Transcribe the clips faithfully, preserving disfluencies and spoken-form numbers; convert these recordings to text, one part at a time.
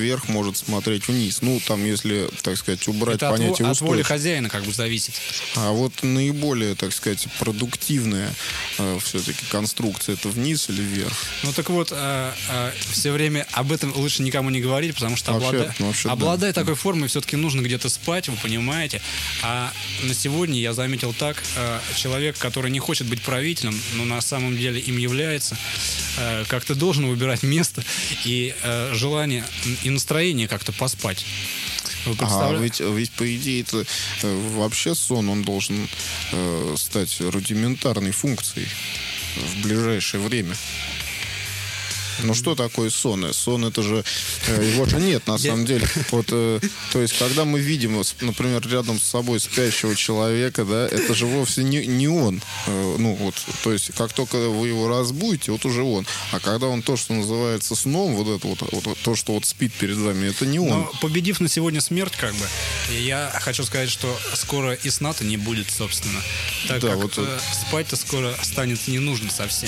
вверх, может смотреть вниз. Ну, там, если, так сказать, убрать это понятие от, от воли устойчивости. хозяина как бы зависит. А вот наиболее, так сказать, продуктивная э, все-таки конструкция — это вниз или вверх? Ну так вот, э, э, все время об этом лучше никому не говорить, потому что Вообще, облада... ну, вообще, обладая да. такой формой, все-таки нужно где-то спать, вы понимаете. А на сегодня я заметил так, э, человек, который не хочет быть правителем, но на самом деле им является, э, как-то должен выбирать место и э, желание и настроение как-то поспать. Вы А представля- ведь, ведь по идее это э, вообще сон, он должен э, стать рудиментарной функцией в ближайшее время. Ну что такое сон? Сон — это же э, его же нет на самом деле. Вот, э, то есть, когда мы видим, например, рядом с собой спящего человека, да, это же вовсе не, не он. Э, ну вот, то есть, как только вы его разбудите, вот уже он. А когда он то, что называется сном, вот это вот, вот то, что вот спит перед вами, это не он. Но победив на сегодня смерть, как бы, я хочу сказать, что скоро и сна-то не будет, собственно. Так Да, как вот э, спать-то скоро станет не нужно совсем.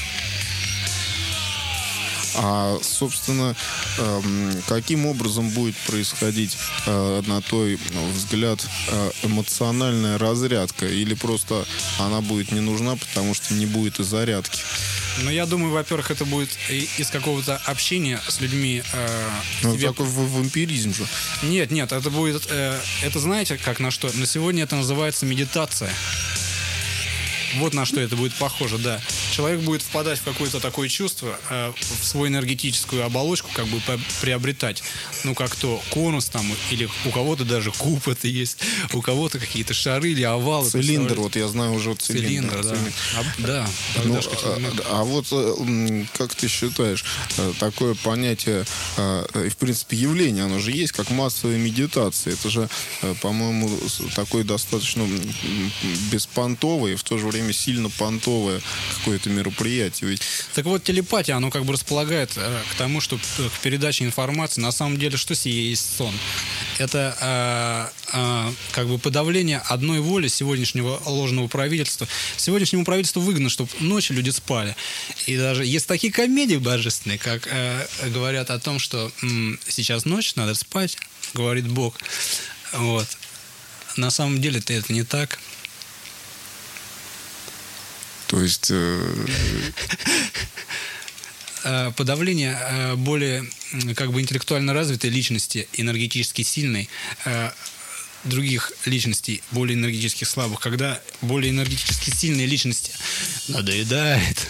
А, собственно, эм, каким образом будет происходить, э, на твой взгляд, э, эмоциональная разрядка? Или просто она будет не нужна, потому что не будет и зарядки? Но я думаю, во-первых, это будет и- из какого-то общения с людьми. э, Ну, тебе- такой в- вампиризм же. Нет, нет, это будет... э, это знаете, как на что? На сегодня это называется медитация. Вот на что это будет похоже, да. Человек будет впадать в какое-то такое чувство, э, в свою энергетическую оболочку, как бы по- приобретать, ну, как то конус там, или у кого-то даже куб это есть, у кого-то какие-то шары или овалы. Цилиндр, представляете? вот я знаю уже вот цилиндр. Цилиндр, да. Цилиндр. А, да, Ну, тогда ж как а, цилиндр. а вот э, м, как ты считаешь, э, такое понятие, э, и в принципе явление, оно же есть, как массовая медитация. Это же, э, по-моему, с- такое достаточно м, м, беспонтовое и в то же время сильно понтовое какое-то мероприятие. Ведь Так вот, телепатия, оно как бы располагает э, к тому, что э, к передаче информации, на самом деле, что сие есть сон? Это э, э, как бы подавление одной воли сегодняшнего ложного правительства. Сегодняшнему правительству выгодно, чтобы ночью люди спали. И даже есть такие комедии божественные, как э, говорят о том, что м, сейчас ночь, надо спать, говорит Бог. Вот. На самом деле-то это не так. То есть э, Э, подавление э, более м, как бы интеллектуально развитой личности, энергетически сильной, э, других личностей, более энергетически слабых, когда более энергетически сильные личности надоедает,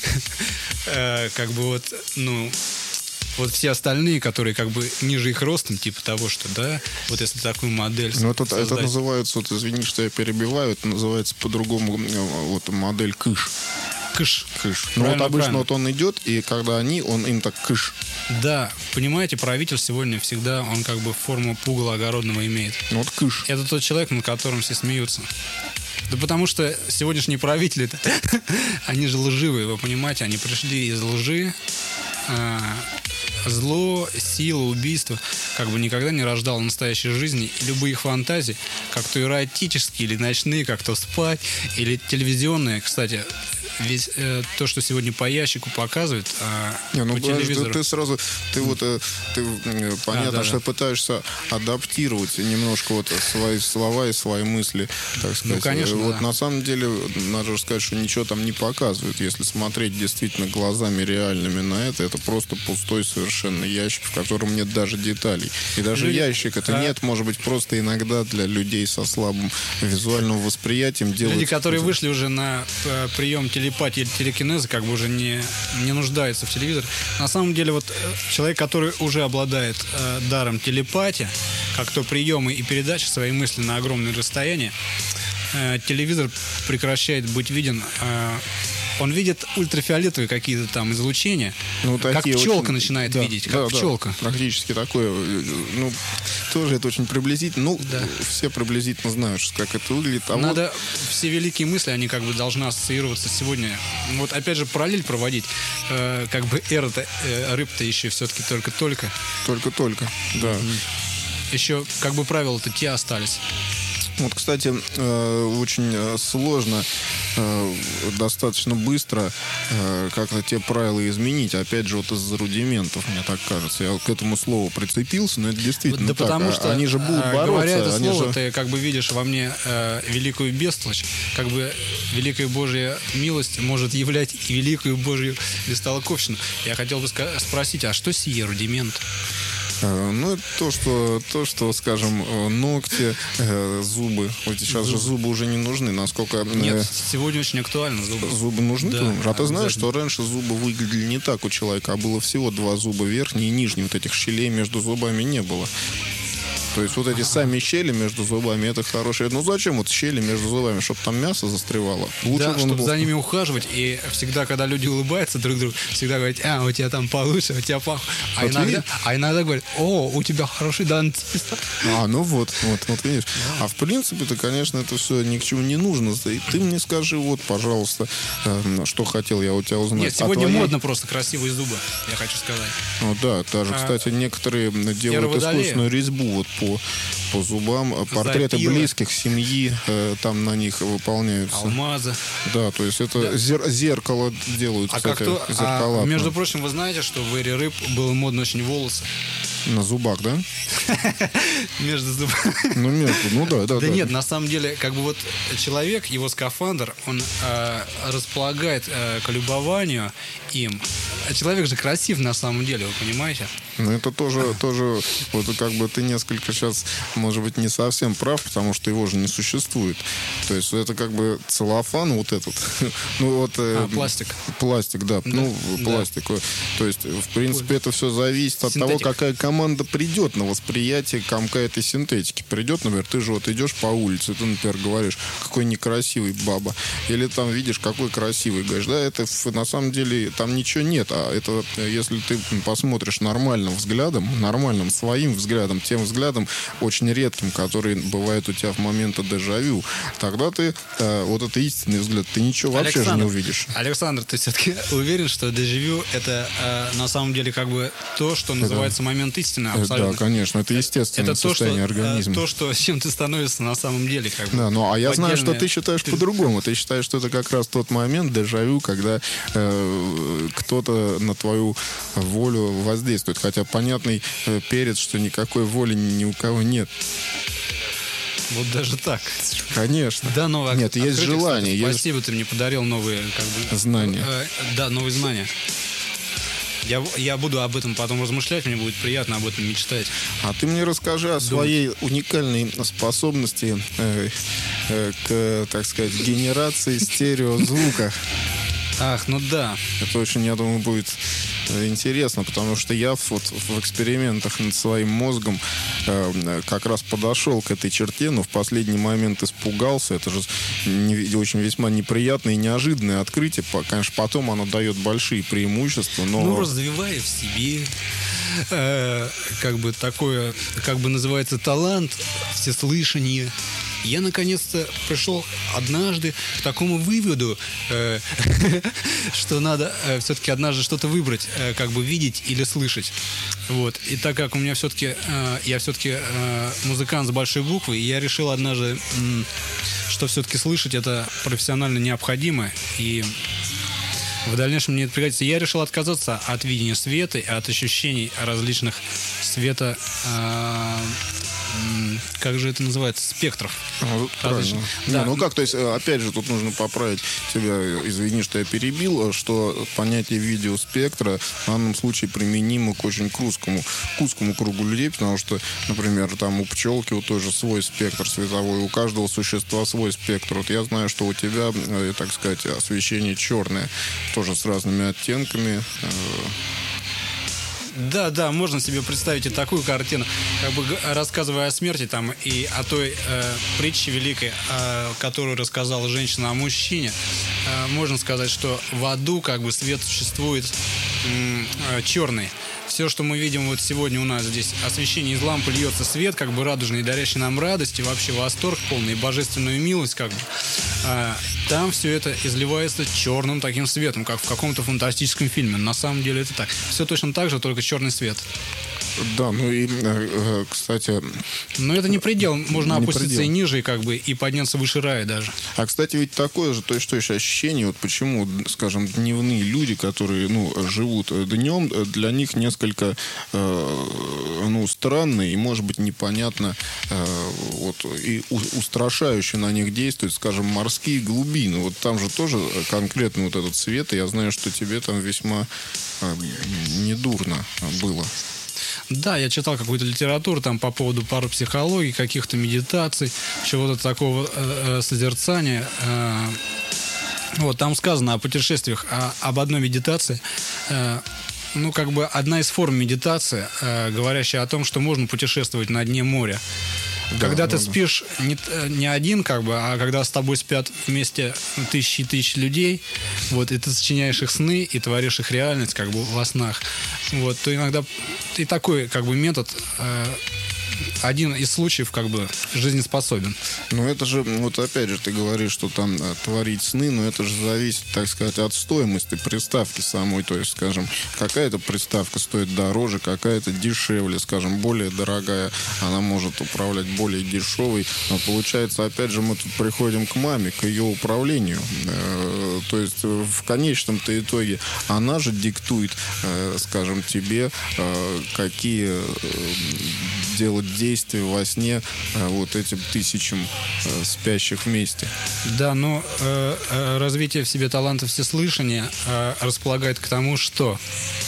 э, как бы вот, ну, вот все остальные, которые как бы ниже их ростом, типа того, что, да, вот если такую модель ну, это, это создать. называется, вот извини, что я перебиваю, это называется по-другому э, вот модель кыш. Кыш. Кыш. Ну вот Правильно, обычно правильно. вот он идет, и когда они, он им так кыш. Да, понимаете, правитель сегодня всегда, он как бы форму пугала огородного имеет. Ну вот кыш. Это тот человек, над которым все смеются. Да потому что сегодняшние правители, они же лживые, вы понимаете, они пришли из лжи. а, Зло, сила, убийство как бы никогда не рождало настоящей жизни. И любые их фантазии, как то эротические или ночные, как то спать, или телевизионные, кстати, ведь э, то, что сегодня по ящику показывают, а Не, ну по подожди, телевизору... ты, ты сразу, ты вот, э, ты э, понятно, А, да, что да. пытаешься адаптировать немножко вот свои слова и свои мысли, так сказать. конечно, Э, Вот да. на самом деле, надо же сказать, что ничего там не показывают. Если смотреть действительно глазами реальными на это, это просто пустой совершенно ящик, в котором нет даже деталей. И даже Люди- ящик это а- нет, может быть, просто иногда для людей со слабым визуальным восприятием делают... Люди, которые вышли уже на э, прием телепатии или телекинеза, как бы уже не, не нуждаются в телевизоре. На самом деле, вот э, человек, который уже обладает э, даром телепатии, как то приемы и передачи своей мысли на огромное расстояние, э, телевизор прекращает быть виден. э, Он видит ультрафиолетовые какие-то там излучения, Ну, как такие пчелка очень- начинает да, видеть, как да, да, пчелка. практически такое. э, Ну, тоже это очень приблизительно. Ну, Да. все приблизительно знают, что- как это выглядит. А вот Надо все великие мысли, они как бы должны ассоциироваться сегодня. Вот опять же параллель проводить. Э, как бы эра-то, э, рыб-то еще все-таки только-только. только-только, да. Еще как бы правила-то те остались. Вот, кстати, очень сложно достаточно быстро как-то те правила изменить. Опять же, вот из-за рудиментов, мне так кажется. Я к этому слову прицепился, но это действительно да так. потому что, они же будут бороться. Говоря это они слово, же... ты как бы видишь во мне э, великую бестолочь. Как бы великая Божья милость может являть и великую Божью бестолковщину. Я хотел бы спросить, а что сие рудимент? Ну, это то, что, то, что, скажем, ногти, зубы. Вот сейчас же зубы уже не нужны, насколько... Нет, сегодня очень актуально зубы. Зубы нужны? Да, а ты знаешь, что раньше зубы выглядели не так у человека, а было всего два зуба, верхний и нижний. Вот этих щелей между зубами не было. То есть вот эти сами щели между зубами, это хорошие. Ну зачем вот щели между зубами? Чтобы там мясо застревало? Лучше да, чтобы был... за ними ухаживать. И всегда, когда люди улыбаются друг другу, всегда говорят, а, у тебя там получше, у тебя пах. А, вот иногда, а иногда говорят, о, у тебя хороший дантист. А, ну вот, вот, вот видишь. Да. А в принципе-то, конечно, это все ни к чему не нужно. И ты мне скажи, вот, пожалуйста, э, что хотел я у тебя узнать. Нет, сегодня твоей... модно просто красивые зубы, я хочу сказать. Ну да, даже, кстати, некоторые делают искусственную резьбу вот по По, по зубам, портреты Запилы. близких, семьи, э, там на них выполняются. Алмазы. Да, то есть это Да. зер- зеркало делают, А кстати, как то, зеркала. а, между прочим, вы знаете, что в эре рыб было модно очень волосы? На зубах, да? Между зубами. Ну, между, ну да, да. Да нет, на самом деле, как бы вот человек, его скафандр, он э, располагает э, к любованию им. А человек же красив на самом деле, вы понимаете? Ну, это тоже, тоже, вот как бы ты несколько сейчас, может быть, не совсем прав, потому что его же не существует. То есть это как бы целлофан вот этот. Ну, вот... А, пластик. Пластик, да. Да, Ну, да. пластик. То есть, в принципе, это все зависит от Синтетика. того, какая команда придет на восприятие комка этой синтетики. Придет, например, ты же вот идешь по улице, ты, например, говоришь, какой некрасивый баба. Или там видишь, какой красивый. Говоришь, да, это на самом деле там ничего нет. А это, если ты посмотришь нормальным взглядом, нормальным своим взглядом, тем взглядом, очень редким, который бывает у тебя в моменты дежавю, тогда ты, э, вот это истинный взгляд, ты ничего вообще же не увидишь. Александр, ты все-таки уверен, что дежавю это э, на самом деле как бы то, что называется это, момент истины? Абсолютно. Да, конечно, это естественное это состояние то, что, организма. То, что, с чем ты становишься на самом деле. Как бы, да, ну а я знаю, что ты считаешь ты... по-другому. Ты считаешь, что это как раз тот момент дежавю, когда э, кто-то на твою волю воздействует. Хотя понятный э, перец, что никакой воли ни у кого нет. Вот даже так. Конечно. Да, но Нет, открытие, есть желание. Кстати, есть... Спасибо, ты мне подарил новые как бы, знания. Э, да, новые знания. Я, я буду об этом потом размышлять, мне будет приятно об этом мечтать. А ты мне расскажи о своей уникальной способности э, э, к, так сказать, генерации стереозвука. Ах, ну да. Это очень, я думаю, будет интересно, потому что я вот в экспериментах над своим мозгом э, как раз подошел к этой черте, но в последний момент испугался. Это же не, очень весьма неприятное и неожиданное открытие. Конечно, потом оно дает большие преимущества, но... Ну, развивая в себе э, как бы такое, как бы называется, талант всеслышания. Я наконец-то пришел однажды к такому выводу, э, что надо э, все-таки однажды что-то выбрать, э, как бы видеть или слышать. Вот. И так как у меня все-таки, э, я все-таки э, музыкант с большой буквы, я решил однажды, э, что все-таки слышать это профессионально необходимо. И в дальнейшем мне это пригодится. Я решил отказаться от видения света и от ощущений различных света... Э, как же это называется? Спектров. Ну, правильно. Да. Не, ну как, то есть, опять же, тут нужно поправить тебя, извини, что я перебил, что понятие видеоспектра в данном случае применимо к очень к узкому, к узкому кругу людей, потому что, например, там у пчелки вот тоже свой спектр световой, у каждого существа свой спектр. Вот я знаю, что у тебя, так сказать, освещение черное, тоже с разными оттенками. Да, да, можно себе представить и такую картину, как бы рассказывая о смерти там и о той э, притче великой, э, которую рассказала женщина о мужчине. Э, можно сказать, что в аду как бы свет существует э, черный. Все, что мы видим вот сегодня у нас здесь, освещение из лампы, льется свет, как бы радужный, дарящий нам радость и вообще восторг полный, и божественную милость, как бы. А, там все это изливается черным таким светом, как в каком-то фантастическом фильме. На самом деле это так. Все точно так же, только черный свет. Да, ну и, кстати... Но это не предел, можно не опуститься предел. и ниже, как бы, и подняться выше рая даже. А, кстати, ведь такое же, то есть, то есть ощущение, вот почему, скажем, дневные люди, которые, ну, живут днем, для них несколько, э, ну, странно и, может быть, непонятно, э, вот, и устрашающе на них действуют, скажем, морские глубины. Вот там же тоже конкретно вот этот цвет, и я знаю, что тебе там весьма э, недурно было. Да, я читал какую-то литературу там по поводу парапсихологии, каких-то медитаций, чего-то такого э, созерцания. Э, вот, там сказано о путешествиях, о, об одной медитации. Э, ну, как бы одна из форм медитации, э, говорящая о том, что можно путешествовать на дне моря. Да, когда да, ты да. спишь не, не один, как бы, а когда с тобой спят вместе тысячи и тысячи людей, вот, и ты сочиняешь их сны и творишь их реальность, как бы, во снах, вот, то иногда и такой, как бы, метод э, один из случаев, как бы, жизнеспособен. Ну, это же, вот опять же, ты говоришь, что там а, творить сны, но это же зависит, так сказать, от стоимости приставки самой. То есть, скажем, какая-то приставка стоит дороже, какая-то дешевле, скажем, более дорогая, она может управлять более дешевой. Но получается, опять же, мы тут приходим к маме, к ее управлению. Э, то есть, в конечном-то итоге она же диктует, э, скажем, тебе, э, какие э, делать действия во сне э, вот этим тысячам э, спящих вместе. Да, но э, э, развитие в себе таланта всеслышания э, располагает к тому, что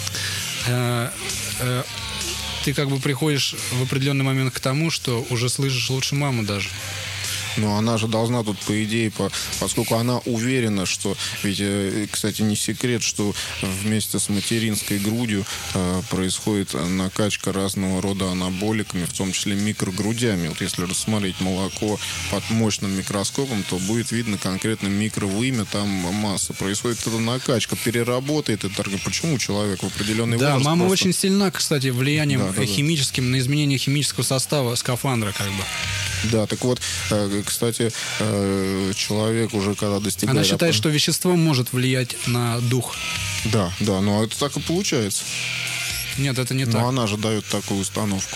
э, э, ты как бы приходишь в определенный момент к тому, что уже слышишь лучше маму даже. Но она же должна тут, по идее, по, поскольку она уверена, что... Ведь, э, кстати, не секрет, что вместе с материнской грудью э, происходит накачка разного рода анаболиками, в том числе микрогрудями. Вот если рассмотреть молоко под мощным микроскопом, то будет видно конкретно микровымя, там масса. Происходит эта накачка, переработает это. Почему человек в определенный Да, возраст... мама просто... очень сильна, кстати, влиянием Да, да, да. химическим на изменение химического состава скафандра, как бы. Да, так вот, э, кстати, э, человек уже когда достигает... Она считает, что вещество может влиять на дух. Да, да, но это так и получается. Нет, это не Но так. она же дает такую установку.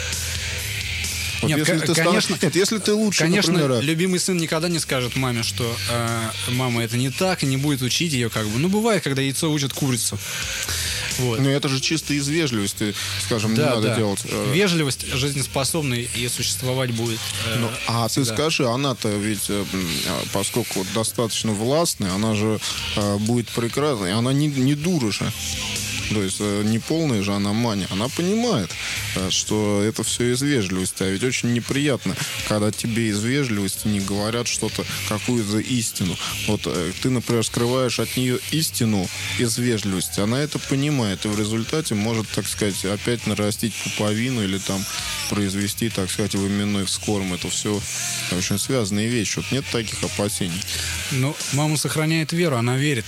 Вот Нет, если к- ты конечно, стан- Нет, если ты лучше, конечно, например... любимый сын никогда не скажет маме, что э, мама, это не так, и не будет учить ее, как бы. Ну, бывает, когда яйцо учит курицу. Вот. Ну, это же чисто из вежливости, скажем, Да, не надо да. делать... э, Вежливость жизнеспособной и существовать будет. э, ну, а ты всегда. скажи, она-то ведь, э, м, а, поскольку вот достаточно властная, она же э, будет прекрасной, она не, не дура же. То есть э, не полная же она Маня. Она понимает, э, что это все из вежливости. А ведь очень неприятно, когда тебе из вежливости не говорят что-то, какую-то истину. Вот э, ты, например, скрываешь от нее истину из вежливости. Она это понимает. И в результате может, так сказать, опять нарастить пуповину или там произвести, так сказать, выменной вскорм. Это все очень связанные вещи. Вот нет таких опасений. Ну, мама сохраняет веру, она верит.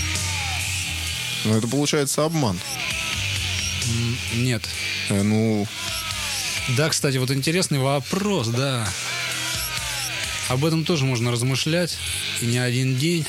Но это получается обман. М, Нет. Э, ну... Да, кстати, вот интересный вопрос, да. Об этом тоже можно размышлять, и не один день.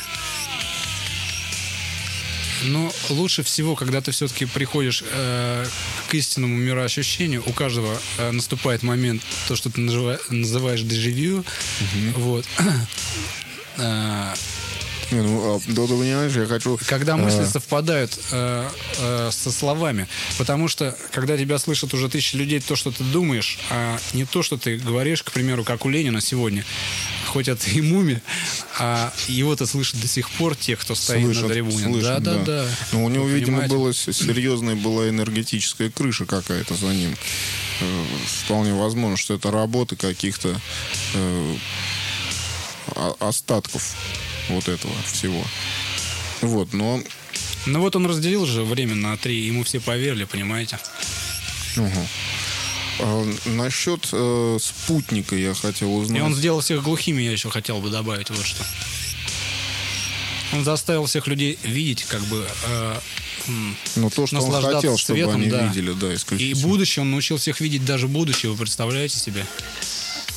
Но лучше всего, когда ты все-таки приходишь э, к истинному мироощущению, у каждого э, наступает момент, то, что ты называ- называешь дежавю. Вот. Э, Не, ну, а, да, ты понимаешь, я хочу... Когда мысли э, совпадают э, э, со словами. Потому что, когда тебя слышат уже тысячи людей, то, что ты думаешь, а не то, что ты говоришь, к примеру, как у Ленина сегодня, хоть это и мумия, а его-то слышат до сих пор те, кто стоит слышат, на трибуне. слышат, да, да, да. Но у него, Вы видимо, понимаете? была с- серьезная была энергетическая крыша какая-то за ним. Э, Вполне возможно, что это работа каких-то э, о- остатков вот этого всего. Вот, но... Ну вот он разделил же время на три, ему все поверили, понимаете? Угу. А, насчет э, спутника я хотел узнать. И он сделал всех глухими, я еще хотел бы добавить вот что. Он заставил всех людей видеть, как бы... э, м, Но то, что он наслаждаться хотел, чтобы светом, они да. видели, да, И исключительно. будущее, он научил всех видеть даже будущее, вы представляете себе?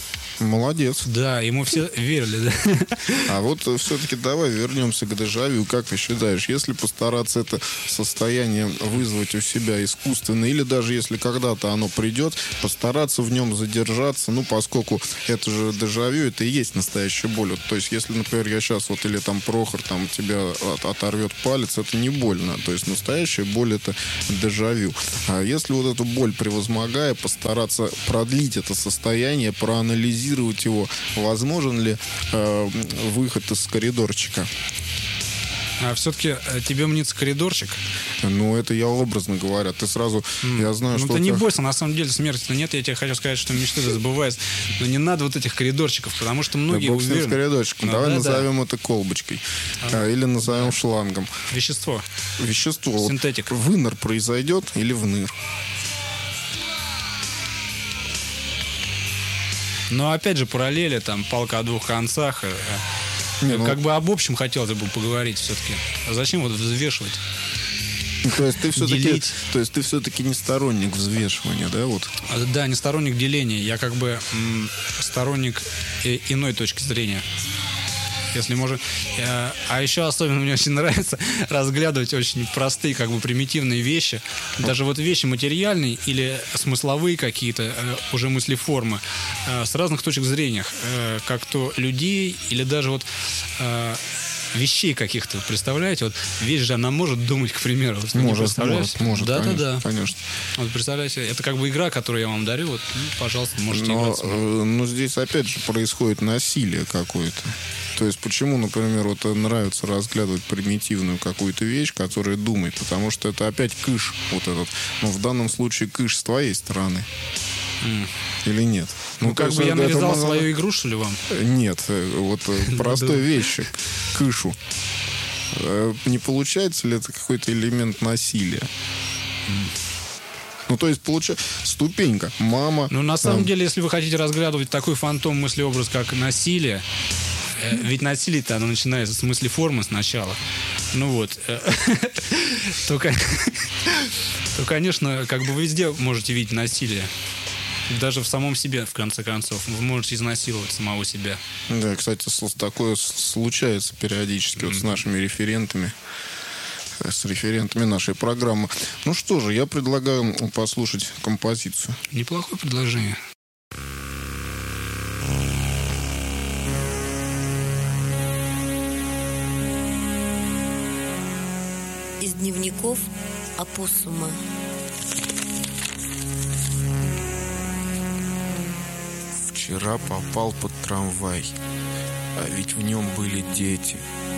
Молодец. Да, ему все верили, да. А вот все-таки давай вернемся к дежавю. Как ты считаешь, если постараться это состояние вызвать у себя искусственно, или даже если когда-то оно придет, постараться в нем задержаться, ну, поскольку это же дежавю, это и есть настоящая боль. Вот, то есть, если, например, я сейчас вот, или там Прохор, там тебя от, оторвет палец, это не больно. То есть, настоящая боль — это дежавю. А если вот эту боль превозмогая, постараться продлить это состояние, проанализировать его, возможен ли э, выход из коридорчика? А все-таки тебе мнится коридорчик? Ну, это я образно говоря. Ты сразу, mm. я знаю, ну, что... ты не бойся, на самом деле смерти-то нет. Я тебе хочу сказать, что мечты забываются. Но не надо вот этих коридорчиков, потому что многие да, бог уверены... с коридорчиком. Ну, Давай да, назовем да. это колбочкой. А. Или назовем да. шлангом. Вещество. Вещество. Синтетик. Вот выныр произойдет или вныр? Но опять же, параллели, там, палка о двух концах. Не, ну... Как бы об общем хотелось бы поговорить все-таки. А зачем вот взвешивать? То есть ты все-таки, то есть ты все-таки не сторонник взвешивания, да, вот? Да, не сторонник деления. Я как бы м, сторонник иной точки зрения. Если можно. А еще особенно мне очень нравится разглядывать очень простые, как бы примитивные вещи. Даже вот вещи материальные или смысловые какие-то, уже мыслеформы, с разных точек зрения. Как то людей или даже вот вещей каких-то, представляете? Вот вещь же, она может думать, к примеру. Может, может, может, да, конечно, да, да. конечно. Вот представляете, это как бы игра, которую я вам дарю, вот, ну, пожалуйста, можете но, играть. Но здесь опять же происходит насилие какое-то. То есть почему, например, вот нравится разглядывать примитивную какую-то вещь, которая думает, потому что это опять кыш вот этот. Но в данном случае кыш с твоей стороны. Mm. Или нет? Ну, ну как бы я навязал это... свою игру, что ли, вам? Нет, вот простой вещи. Кышу. Не получается ли это какой-то элемент насилия? Ну, то есть, получается, ступенька. Мама... Ну, на самом там... деле, если вы хотите разглядывать такой фантом мыслеобраз, как насилие, ведь насилие-то оно начинается с мыслеформы сначала. Ну вот. То, конечно, как бы вы везде можете видеть насилие. Даже в самом себе, в конце концов. Вы можете изнасиловать самого себя. Да, кстати, такое случается периодически вот с нашими референтами. С референтами нашей программы. Ну что же, я предлагаю послушать композицию. Неплохое предложение. Из дневников опоссума. Вчера попал под трамвай, а ведь в нем были дети.